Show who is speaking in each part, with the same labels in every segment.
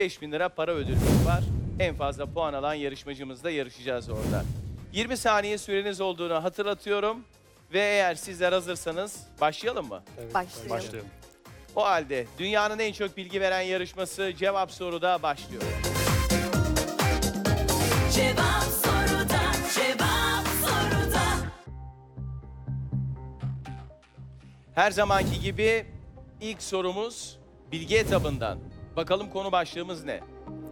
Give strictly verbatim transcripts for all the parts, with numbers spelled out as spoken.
Speaker 1: beş bin lira para ödülümüz var. En fazla puan alan yarışmacımızla yarışacağız orada. yirmi saniye süreniz olduğunu hatırlatıyorum. Ve eğer sizler hazırsanız başlayalım mı?
Speaker 2: Başlayalım.
Speaker 3: Başlayalım.
Speaker 1: O halde dünyanın en çok bilgi veren yarışması Cevap Soru'da başlıyor.
Speaker 4: Cevap soruda, cevap soruda.
Speaker 1: Her zamanki gibi ilk sorumuz bilgi etabından. Bakalım konu başlığımız ne?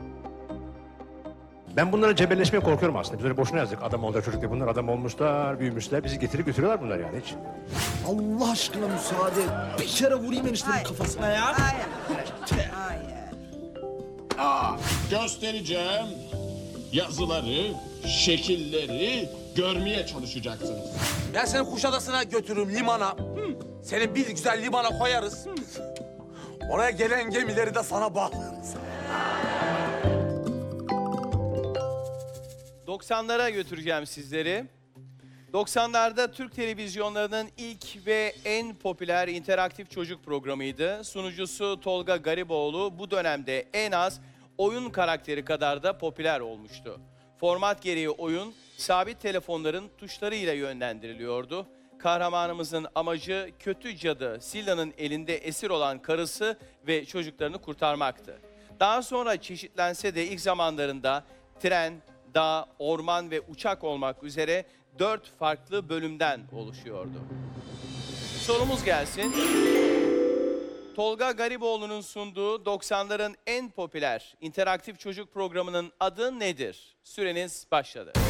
Speaker 3: Ben bunlara cebelleşmeye korkuyorum aslında. Biz öyle boşuna yazdık. Adam olacak çocuk diye. Bunlar adam olmuşlar, büyümüşler. Bizi getirip götürüyorlar bunlar yani hiç.
Speaker 5: Allah aşkına müsaade. Bir kere vurayım eniştemin
Speaker 2: Hayır.
Speaker 5: kafasına ya.
Speaker 2: Hayır. Hayır.
Speaker 6: Göstereceğim yazıları, şekilleri görmeye çalışacaksınız.
Speaker 7: Ben seni Kuşadası'na götürürüm limana. Seni bir güzel limana koyarız. Oraya gelen gemileri de sana bağlarız.
Speaker 1: doksanlara götüreceğim sizleri. doksanlarda Türk televizyonlarının ilk ve en popüler interaktif çocuk programıydı. Sunucusu Tolga Gariboğlu bu dönemde en az oyun karakteri kadar da popüler olmuştu. Format gereği oyun sabit telefonların tuşlarıyla yönlendiriliyordu. Kahramanımızın amacı kötü cadı Silla'nın elinde esir olan karısı ve çocuklarını kurtarmaktı. Daha sonra çeşitlense de ilk zamanlarında tren, dağ, orman ve uçak olmak üzere dört farklı bölümden oluşuyordu. Sorumuz gelsin. Tolga Gariboğlu'nun sunduğu doksanların en popüler interaktif çocuk programının adı nedir? Süreniz başladı.